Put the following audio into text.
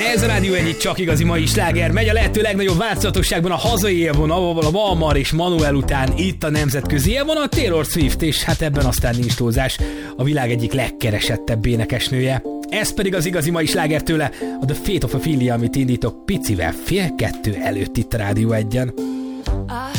Ez a Rádió egyik csak igazi mai sláger. Megy a lehető legnagyobb változatosságban a hazai élvonal, ahol a Balmar és Manuel után itt a nemzetközi élvonal, Taylor Swift, és hát ebben aztán nincs túlzás, a világ egyik legkeresettebb énekesnője. Ez pedig az igazi mai sláger tőle, a The Fate of Ophelia, amit indítok picivel 1:30 előtt itt a Rádió 1-en.